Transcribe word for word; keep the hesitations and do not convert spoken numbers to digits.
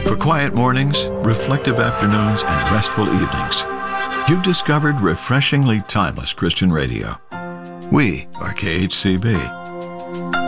For quiet mornings, reflective afternoons, and restful evenings, you've discovered refreshingly timeless Christian radio. We are K H C B.